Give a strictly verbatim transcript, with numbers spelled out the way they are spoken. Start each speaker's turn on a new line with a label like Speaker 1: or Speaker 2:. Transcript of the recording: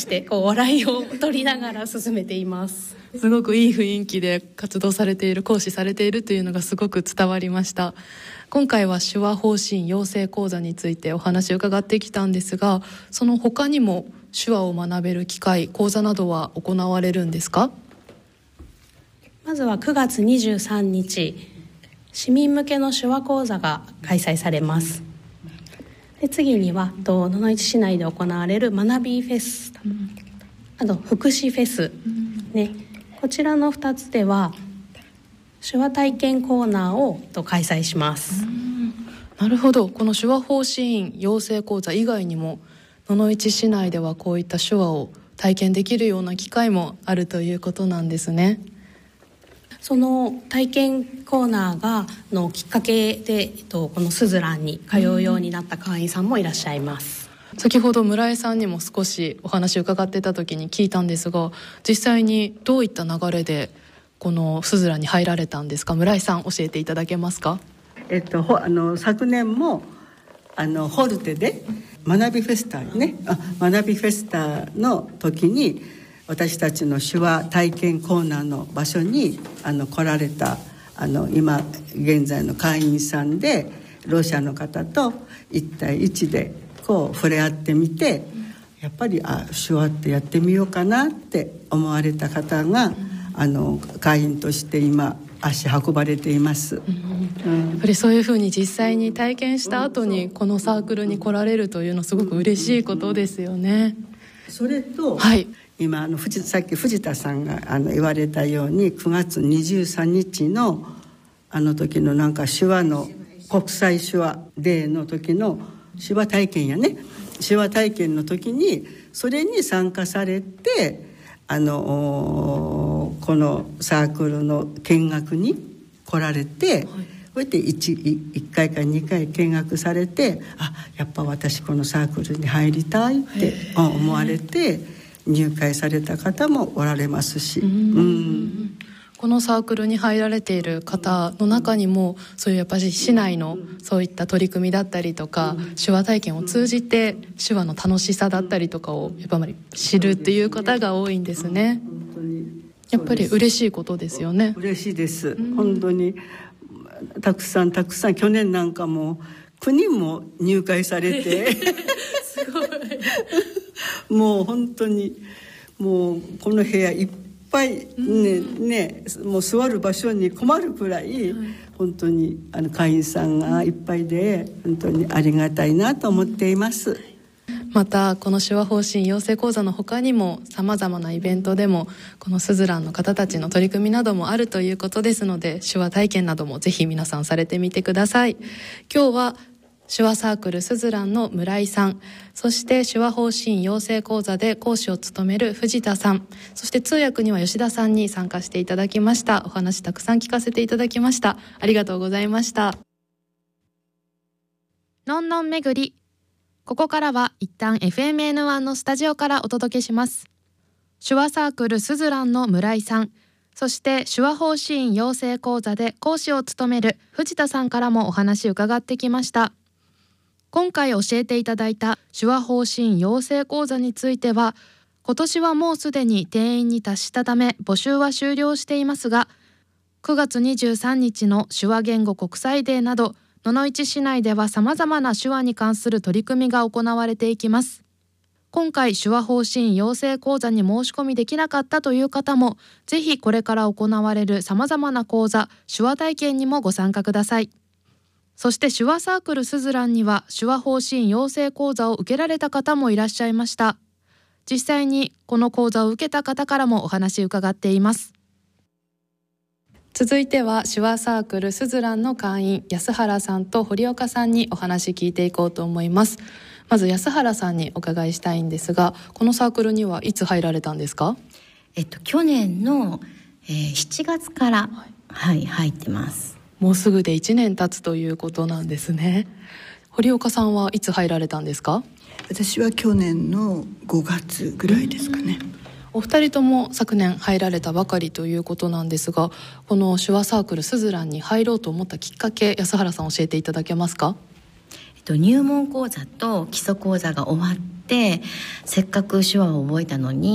Speaker 1: してこう笑いを取りながら進めています。
Speaker 2: すごくいい雰囲気で活動されている、講師されているというのがすごく伝わりました。今回は手話方針養成講座についてお話を伺ってきたんですが、その他にも手話を学べる機会、講座などは行われるんですか？
Speaker 1: まずはくがつにじゅうさんにち、市民向けの手話講座が開催されます。で次には野々市市内で行われる学びフェス、うん、あと福祉フェス、うんね、こちらのふたつでは手話体験コーナーをと開催します。
Speaker 2: うん、なるほど。この手話方針養成講座以外にも野々市市内ではこういった手話を体験できるような機会もあるということなんですね。
Speaker 1: その体験コーナーがのきっかけで、えっと、このスズランに通うようになった会員さんもいらっしゃいます。
Speaker 2: 先ほど村井さんにも少しお話を伺ってた時に聞いたんですが、実際にどういった流れでこのスズランに入られたんですか？村井さん、教えていただけますか？
Speaker 3: えっと、あの昨年もあのホルテで学びフェスタね、あ学びフェスタの時に私たちの手話体験コーナーの場所にあの来られたあの今現在の会員さんでろう者の方といち対いちでこう触れ合ってみて、やっぱりあ手話ってやってみようかなって思われた方があの会員として今足運ばれています。
Speaker 2: うん、やっぱりそういうふうに実際に体験した後にこのサークルに来られるというのはすごく嬉しいことですよね。
Speaker 3: それと、
Speaker 2: はい、
Speaker 3: 今あの藤さっき藤田さんがあの言われたようにくがつにじゅうさんにちのあの時のなんか手話の国際手話デーの時の手話体験やね手話体験の時にそれに参加されてあのこのサークルの見学に来られて、はい、こうやって 1, いっかいかにかい見学されて、あやっぱ私このサークルに入りたいって思われて入会された方もおられますし、うん、
Speaker 2: このサークルに入られている方の中にもそういうやっぱり市内のそういった取り組みだったりとか、手話体験を通じて手話の楽しさだったりとかをやっぱり知るっていう方が多いんですね。やっぱり嬉しいことですよね。
Speaker 3: 嬉しいです、うん、本当にたくさんたくさん去年なんかもきゅうにんも入会されて
Speaker 2: すごい
Speaker 3: もう本当にもうこの部屋いっぱいね、ね、もう座る場所に困るくらい、はい、本当にあの会員さんがいっぱいで本当にありがたいなと思っています。
Speaker 2: またこの手話方針養成講座の他にもさまざまなイベントでもこのスズランの方たちの取り組みなどもあるということですので、手話体験などもぜひ皆さんされてみてください。今日は手話サークルスズランの村井さん、そして手話方針養成講座で講師を務める藤田さん、そして通訳には吉田さんに参加していただきました。お話たくさん聞かせていただきました。ありがとうございました。
Speaker 4: のんのん巡り、ここからは一旦 エフエムエヌワン のスタジオからお届けします。手話サークルスズランの村井さん、そして手話方針養成講座で講師を務める藤田さんからもお話伺ってきました。今回教えていただいた手話方針養成講座については、今年はもうすでに定員に達したため募集は終了していますが、くがつにじゅうさんにちの手話言語国際デーなど野々市市内ではさまざまな手話に関する取り組みが行われていきます。今回手話方針養成講座に申し込みできなかったという方も、ぜひこれから行われるさまざまな講座、手話体験にもご参加ください。そして手話サークルスズランには手話方針養成講座を受けられた方もいらっしゃいました。実際にこの講座を受けた方からもお話伺っています。
Speaker 2: 続いては手話サークルスズランの会員安原さんと堀岡さんにお話聞いていこうと思います。まず安原さんにお伺いしたいんですが、このサークルにはいつ入られたんですか？
Speaker 5: えっと去年の、えー、しちがつから、はいはい、入ってます。
Speaker 2: もうすぐでいちねん経つということなんですね。堀岡さんはいつ入られたんですか？
Speaker 6: 私は去年のごがつぐらいですかね。
Speaker 2: お二人とも昨年入られたばかりということなんですが、この手話サークルスズランに入ろうと思ったきっかけ、安原さん教えていただけますか？
Speaker 5: えっと、入門講座と基礎講座が終わって、せっかく手話を覚えたのに